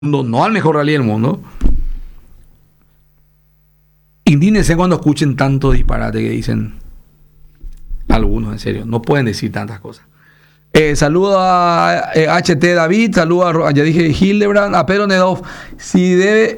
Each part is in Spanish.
mundo, no al mejor rally del mundo. Indígnense cuando escuchen tanto disparate que dicen algunos, en serio. No pueden decir tantas cosas. Saludo a HT David, saludo a, ya dije, Hildebrand, a Pedro Nedov. Si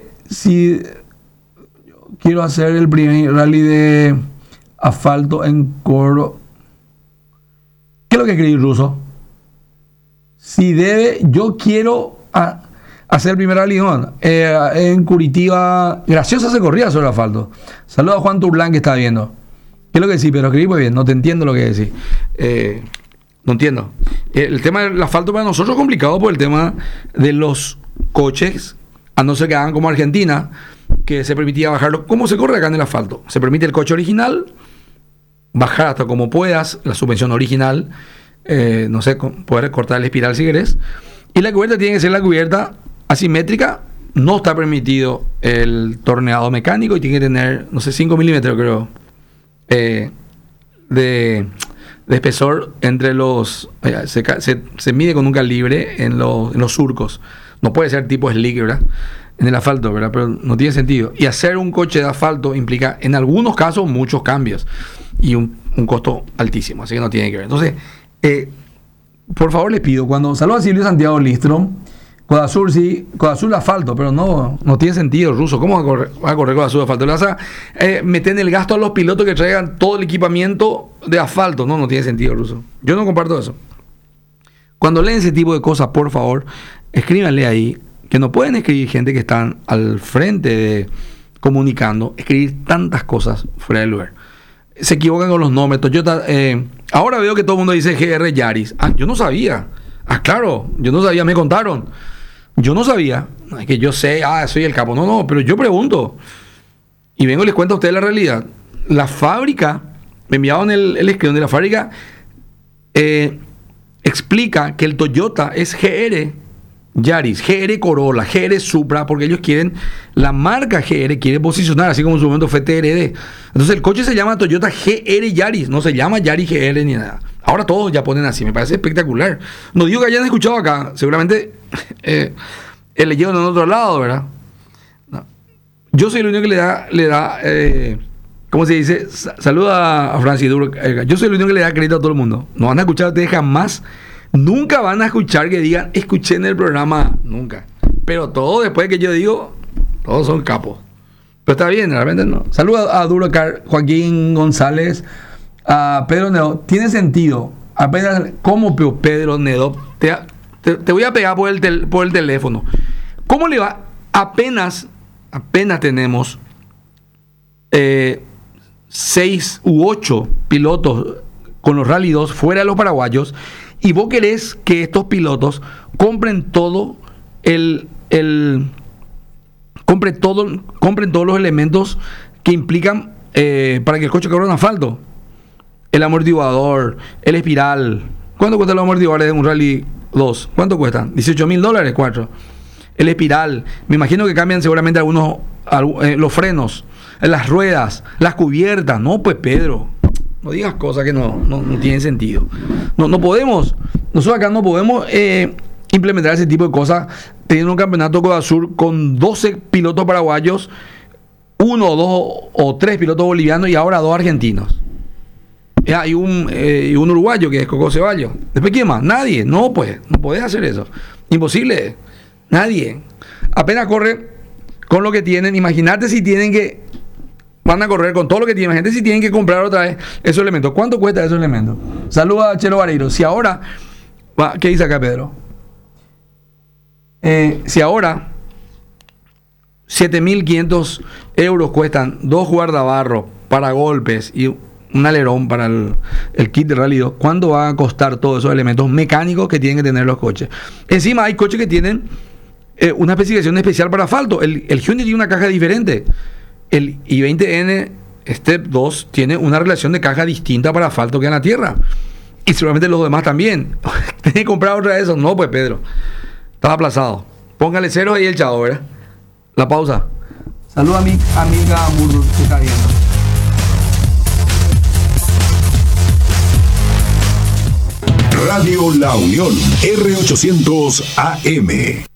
quiero hacer el primer rally de asfalto en Coro. ¿Qué es lo que escribí, Ruso? Si debe, yo quiero hacer el primer rally en Curitiba. Graciosa se corría sobre asfalto. Saludo a Juan Turlán que está viendo. ¿Qué es lo que decís? Pero escribí muy bien, no te entiendo lo que decís. No entiendo. El tema del asfalto para nosotros es complicado por el tema de los coches, a no ser que hagan como Argentina, que se permitía bajarlo. ¿Cómo se corre acá en el asfalto? Se permite el coche original, bajar hasta como puedas, la suspensión original, no sé, poder cortar el espiral si querés. Y la cubierta tiene que ser la cubierta asimétrica. No está permitido el torneado mecánico y tiene que tener, no sé, 5 milímetros creo, de espesor entre los... Se mide con un calibre en los surcos. No puede ser tipo slick, ¿verdad? En el asfalto, ¿verdad? Pero no tiene sentido. Y hacer un coche de asfalto implica, en algunos casos, muchos cambios. Y un costo altísimo. Así que no tiene que ver. Entonces, por favor les pido, cuando saluda a Silvio Santiago Listro, Codasur sí, Codasur asfalto, pero no tiene sentido, Ruso. ¿Cómo va a correr Codasur asfalto? Le vas a meter en el gasto a los pilotos que traigan todo el equipamiento de asfalto. No tiene sentido, Ruso. Yo no comparto eso. Cuando leen ese tipo de cosas, por favor, escríbanle ahí, que no pueden escribir gente que están al frente de comunicando, escribir tantas cosas fuera de lugar. Se equivocan con los nombres. Toyota, ahora veo que todo el mundo dice GR Yaris. Yo no sabía. Claro, yo no sabía, me contaron. Yo no sabía. Es que yo sé, soy el capo. No, pero yo pregunto. Y vengo y les cuento a ustedes la realidad. La fábrica, me enviaron el escrito de la fábrica, explica que el Toyota es GR Yaris, GR Corolla, GR Supra, porque ellos quieren, la marca GR quiere posicionar, así como en su momento fue TRD. Entonces el coche se llama Toyota GR Yaris, no se llama Yaris GR ni nada. Ahora todos ya ponen así, me parece espectacular. No digo que hayan escuchado acá, seguramente leyeron en otro lado, ¿verdad? No. Yo soy el único que le da ¿cómo se dice? Saluda a Francis Duro. Yo soy el único que le da crédito a todo el mundo. No van a escuchar ustedes jamás. Nunca van a escuchar que digan, escuché en el programa. Nunca. Pero todo después que yo digo, todos son capos. Pero está bien, realmente no. Saluda a Durocar, Joaquín González, a Pedro Nedo. Tiene sentido. Apenas, ¿cómo Pedro Nedo? Te voy a pegar por el teléfono. ¿Cómo le va? Apenas tenemos 6 u 8 pilotos con los Rally 2 fuera de los paraguayos, y vos querés que estos pilotos compren todos los elementos que implican para que el coche corra en asfalto. El amortiguador, el espiral. ¿Cuánto cuestan los amortiguadores de un Rally 2? ¿Cuánto cuestan? $18,000, 4. El espiral. Me imagino que cambian seguramente algunos los frenos, las ruedas, las cubiertas. No, pues Pedro, no digas cosas que no tienen sentido. No podemos, nosotros acá no podemos implementar ese tipo de cosas teniendo un campeonato Codasur con 12 pilotos paraguayos, 1, 2 o 3 pilotos bolivianos y ahora 2 argentinos. Y un uruguayo que es Coco Ceballos. Después, ¿quién más? Nadie. No podés hacer eso. Imposible. Nadie. Apenas corre con lo que tienen. Imagínate si van a correr con todo lo que tienen. Imagínate si tienen que comprar otra vez esos elementos. ¿Cuánto cuesta esos elementos? Saluda a Chelo Vareiro. Si ahora, ¿qué dice acá Pedro? Si ahora 7.500 euros cuestan 2 guardabarros para golpes y un alerón para el kit de Rally 2, ¿cuánto va a costar todos esos elementos mecánicos que tienen que tener los coches? Encima hay coches que tienen una especificación especial para asfalto. El Hyundai tiene una caja diferente. El i20N Step 2 tiene una relación de caja distinta para asfalto que en la tierra. Y seguramente los demás también. ¿Tienes que comprar otra de esos? No, pues Pedro. Estaba aplazado. Póngale cero ahí el chavo, ¿verdad? La pausa. Saluda a mi amiga Murro que está viendo. Radio La Unión, R800 AM.